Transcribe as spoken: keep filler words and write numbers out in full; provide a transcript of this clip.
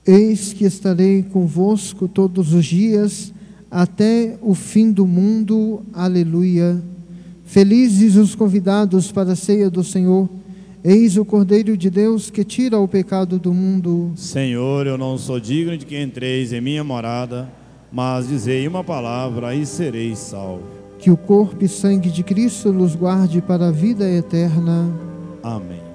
Eis que estarei convosco todos os dias, até o fim do mundo. Aleluia. Felizes os convidados para a ceia do Senhor. Eis o Cordeiro de Deus que tira o pecado do mundo. Senhor, eu não sou digno de que entreis em minha morada, mas dizei uma palavra e sereis salvo. Que o corpo e sangue de Cristo nos guarde para a vida eterna. Amém.